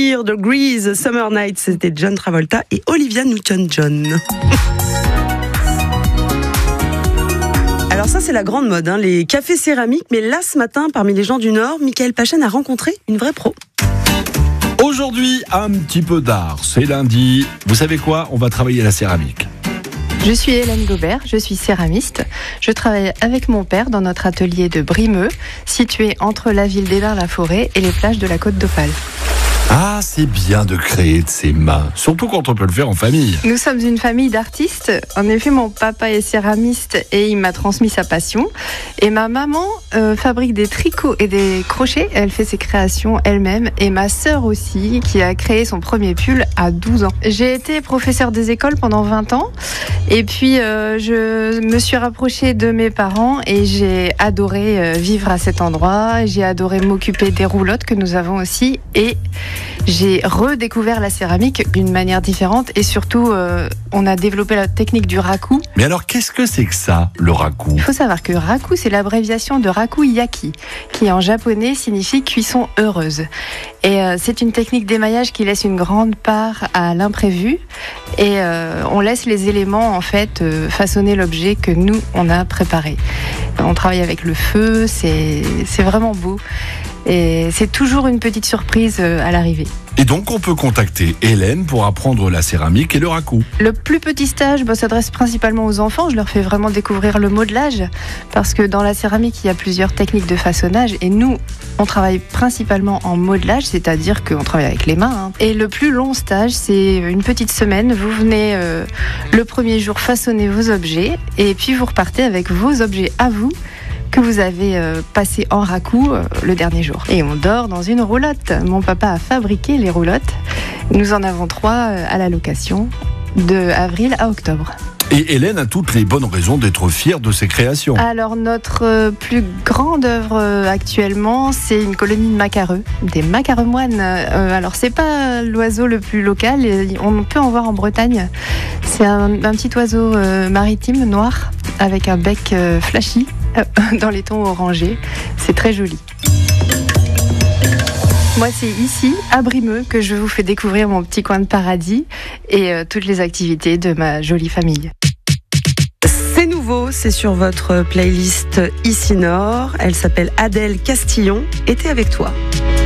Here de Grease, Summer Night, c'était John Travolta et Olivia Newton-John. Alors ça, c'est la grande mode, les cafés céramiques. Mais là, ce matin, parmi les gens du Nord, Michael Pachen a rencontré une vraie pro. Aujourd'hui, un petit peu d'art. C'est lundi. Vous savez quoi ? On va travailler la céramique. Je suis Hélène Gobert, je suis céramiste. Je travaille avec mon père dans notre atelier de Brimeux, situé entre la ville d'Hénin-la-Forêt et les plages de la Côte d'Opale. Ah, c'est bien de créer de ses mains, surtout quand on peut le faire en famille. Nous sommes une famille d'artistes. En effet, mon papa est céramiste et il m'a transmis sa passion. Et ma maman fabrique des tricots et des crochets. Elle fait ses créations elle-même. Et ma sœur aussi, qui a créé son premier pull à 12 ans. J'ai été professeure des écoles pendant 20 ans. Et puis, je me suis rapprochée de mes parents et j'ai adoré vivre à cet endroit. J'ai adoré m'occuper des roulottes que nous avons aussi. Et j'ai redécouvert la céramique d'une manière différente et surtout, on a développé la technique du raku. Mais alors, qu'est-ce que c'est que ça, le raku ? Il faut savoir que raku, c'est l'abréviation de raku yaki, qui en japonais signifie cuisson heureuse. Et c'est une technique d'émaillage qui laisse une grande part à l'imprévu et on laisse les éléments en fait façonner l'objet que nous on a préparé. On travaille avec le feu, c'est vraiment beau. Et c'est toujours une petite surprise à l'arrivée. Et donc, on peut contacter Hélène pour apprendre la céramique et le raku. Le plus petit stage s'adresse principalement aux enfants. Je leur fais vraiment découvrir le modelage parce que dans la céramique, il y a plusieurs techniques de façonnage et nous, on travaille principalement en modelage, c'est-à-dire qu'on travaille avec les mains. Et le plus long stage, c'est une petite semaine. Vous venez le premier jour façonner vos objets et puis vous repartez avec vos objets à vous que vous avez passé en raku le dernier jour. Et on dort dans une roulotte. Mon papa a fabriqué les roulottes. Nous en avons 3 à la location de avril à octobre. Et Hélène a toutes les bonnes raisons d'être fière de ses créations. Alors notre plus grande œuvre actuellement, c'est une colonie de macareux, des macareux moines. Alors c'est pas l'oiseau le plus local, on peut en voir en Bretagne. C'est un petit oiseau maritime noir avec un bec flashy dans les tons orangés. C'est très joli. Moi, c'est ici, à Brimeux, que je vous fais découvrir mon petit coin de paradis et toutes les activités de ma jolie famille. C'est nouveau, c'est sur votre playlist Ici Nord. Elle s'appelle Adèle Castillon. Et t'es avec toi.